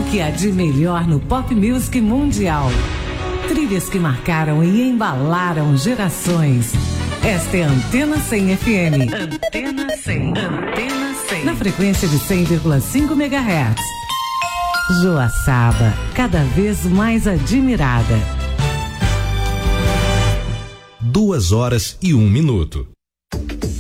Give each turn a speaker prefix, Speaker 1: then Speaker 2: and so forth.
Speaker 1: que há de melhor no pop music mundial. Trilhas que marcaram e embalaram gerações. Esta é a Antena 100 FM. Antena 100. Antena 100. Na frequência de 100,5 MHz. Joaçaba, cada vez mais admirada.
Speaker 2: 2h01.